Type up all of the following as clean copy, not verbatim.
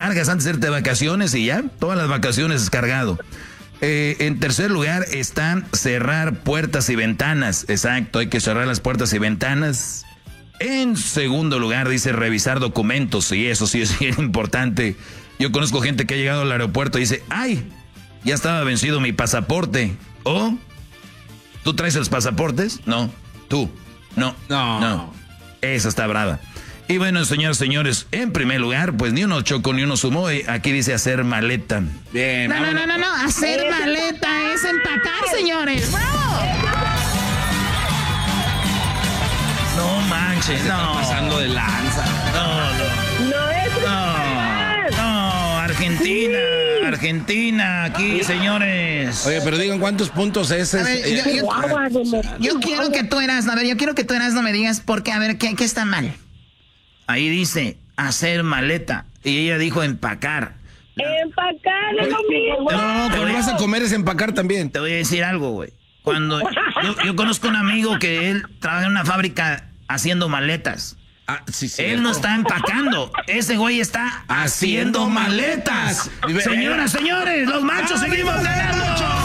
largas antes de irte de vacaciones y ya, todas las vacaciones descargado. En tercer lugar está cerrar puertas y ventanas. Exacto, hay que cerrar las puertas y ventanas. En segundo lugar dice revisar documentos, y eso sí es bien importante. Yo conozco gente que ha llegado al aeropuerto y dice, ¡ay! Ya estaba vencido mi pasaporte. ¿Oh? ¿Tú traes los pasaportes? No. ¿Tú? No. Esa está brava. Y bueno, señores, en primer lugar, pues ni uno Choco ni uno sumó. Aquí dice hacer maleta. Bien. No. Hacer maleta es empacar, señores. ¡Bravo! No manches, no. Pasando de lanza. No, Argentina, aquí, señores. Oye, pero digan cuántos puntos es. A ver, yo quiero que tú Erasmo, me digas por qué, a ver, ¿qué está mal? Ahí dice hacer maleta y ella dijo empacar. Empacar es lo mismo. No, cuando vas a comer es empacar también. Te voy a decir algo, güey. Cuando yo conozco un amigo que él trabaja en una fábrica haciendo maletas. Ah, sí, él no está empacando. Ese güey está haciendo maletas. Señoras, señores, los machos seguimos ganando.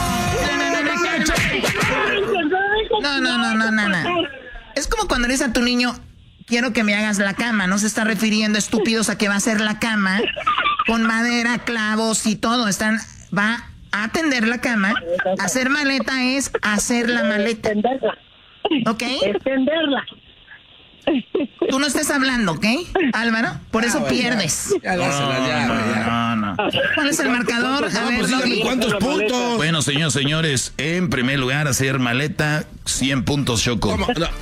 No. Es como cuando le dices a tu niño, quiero que me hagas la cama. No se está refiriendo, estúpidos, a que va a hacer la cama con madera, clavos y todo. Va a tender la cama. Hacer maleta es hacer la maleta. Extenderla. ¿Ok? Extenderla. Tú no estés hablando, ¿ok, Álvaro? Por eso pierdes. No. ¿Cuál es el marcador? A ver, dígame cuántos puntos. Bueno, señores, en primer lugar, hacer maleta, 100 puntos, Choco.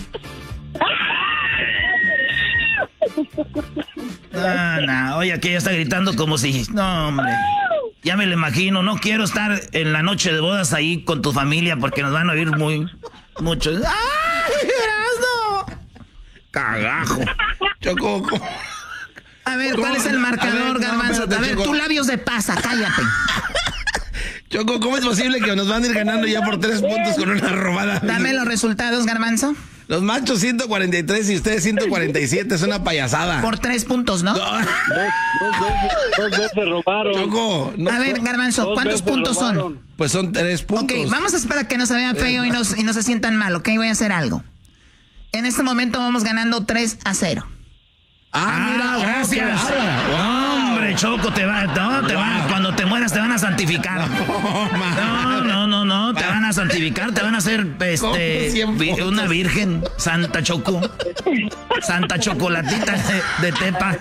No, oye, aquí ya está gritando como si... No, hombre. Ya me lo imagino, no quiero estar en la noche de bodas ahí con tu familia porque nos van a oír muchos. ¡Ay, Erasmo! Cagajo. Choco. A ver, ¿cuál es el marcador, Garbanzo? A ver, tú labios de pasa, cállate. Choco, ¿cómo es posible que nos van a ir ganando ya por 3 puntos con una robada? Dame los resultados, Garbanzo. Los machos 143 y ustedes 147, es una payasada. Por 3 puntos, ¿no? Dos veces robaron. Choco. A ver, Garbanzo, ¿cuántos puntos son? Pues son 3 puntos. Ok, vamos a esperar a que no se vea feo y no se sientan mal, ¿ok? Voy a hacer algo. En este momento vamos ganando 3-0. Mira, gracias. Hombre, Choco, cuando te mueras te van a santificar. No, te van a santificar, te van a hacer una virgen, Santa Choco. Santa Chocolatita de Tepa.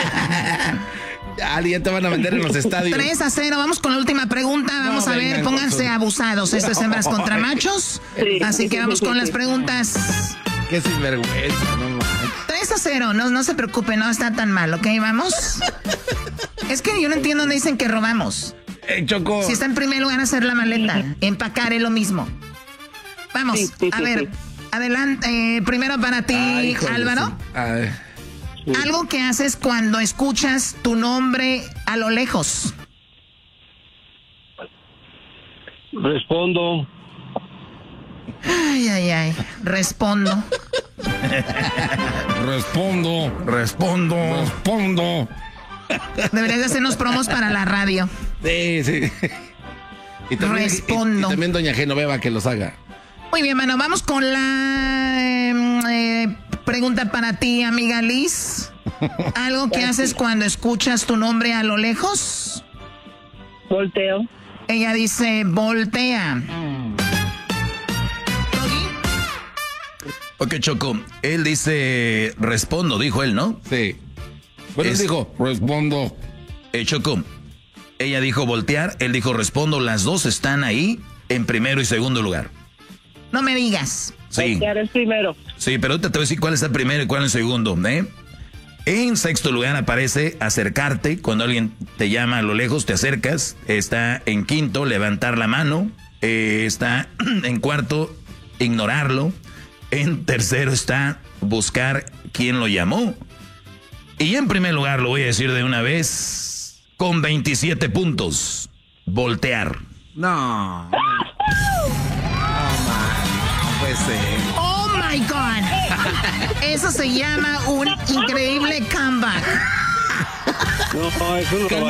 Ya te van a vender en los estadios. 3-0, vamos con la última pregunta. Vamos a ver, pónganse abusados. Esto es hembras contra machos. Así que vamos con las preguntas. Qué sinvergüenza, no manches. 3-0, no se preocupen, no está tan mal, ¿ok? Vamos. Es que yo no entiendo dónde dicen que robamos. Choco. Si está en primer lugar hacer la maleta, empacar es lo mismo. Vamos, a ver, adelante. Primero para ti, Álvaro. Algo que haces cuando escuchas tu nombre a lo lejos. Respondo. Ay. Respondo. Respondo. Deberías de hacernos promos para la radio. Sí. Y también, Respondo. Y también doña Genoveva que los haga. Muy bien, bueno, vamos con la pregunta para ti, amiga Liz. ¿Algo que haces cuando escuchas tu nombre a lo lejos? Volteo. Ella dice voltea. Ok, Choco, él dice respondo, dijo él, ¿no? Sí. Bueno, él dijo respondo. Choco, ella dijo voltear, él dijo respondo, las dos están ahí en primero y segundo lugar. No me digas. Sí. Voltear es primero. Sí, pero ahorita te voy a decir cuál está primero y cuál es segundo, ¿eh? En sexto lugar aparece acercarte, cuando alguien te llama a lo lejos, te acercas. Está en quinto, levantar la mano. Está en cuarto, ignorarlo. En tercero está buscar quién lo llamó. Y en primer lugar, lo voy a decir de una vez, con 27 puntos, voltear. No puede ser. Oh my God. Eso se llama un increíble comeback. No, es un